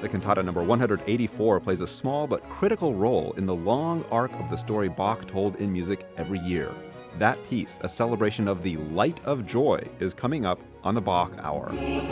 the cantata number 184 plays a small but critical role in the long arc of the story Bach told in music every year. That piece, a celebration of the light of joy, is coming up on the Bach Hour.